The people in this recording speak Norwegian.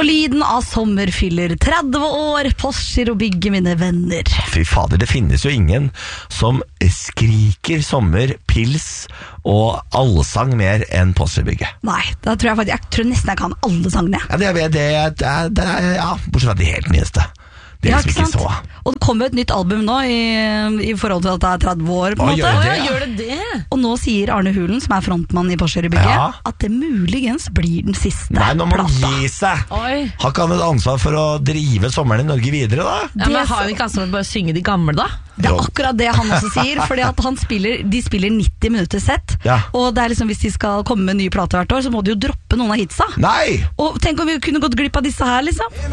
Og lyden av sommer fyller 30 år, Porscher og bygge mine venner. Fy fader, det finnes jo ingen som skriker sommer, pils og allsang mer enn Porsche-bygget. Nei, da tror jeg nesten jeg kan alle sangene. Ja, bortsett fra de helt nyeste. Det er liksom ikke så. Og det kommer et nytt album nå i forhold til at det er 30 år på en måte. Gjør det? Og nå sier Arne Hulen, som er frontmann i Porsche-bygget, at det muligens blir den siste plata. Nei, nå må han gi seg. Har ikke han et ansvar for å drive sommeren i Norge videre da? Ja, men har han ikke ansvar for å bare synge de gamle da? Det er akkurat det han også sier, fordi at de spiller 90 minutter sett, og det er liksom, hvis de skal komme med en ny plate hvert år, så må de jo droppe noen av hitsa. Nei! Og tenk om vi kunne gått glipp av disse her, liksom.